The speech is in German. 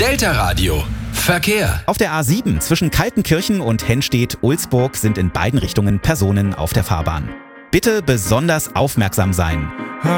Delta Radio. Verkehr. Auf der A7 zwischen Kaltenkirchen und Hennstedt-Ulzburg sind in beiden Richtungen Personen auf der Fahrbahn. Bitte besonders aufmerksam sein.